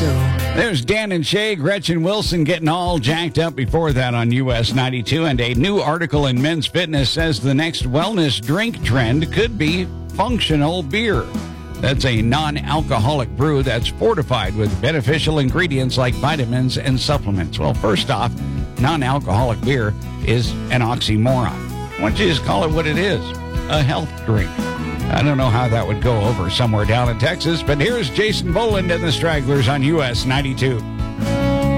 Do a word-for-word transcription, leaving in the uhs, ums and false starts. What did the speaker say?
Show. There's Dan and Shay, Gretchen Wilson getting all jacked up before that on U S ninety-two. And a new article in Men's Fitness says the next wellness drink trend could be functional beer. That's a non-alcoholic brew that's fortified with beneficial ingredients like vitamins and supplements. Well, first off, non-alcoholic beer is an oxymoron. Why don't you just call it what it is, a health drink? I don't know how that would go over somewhere down in Texas, but here's Jason Boland and the Stragglers on U S ninety-two.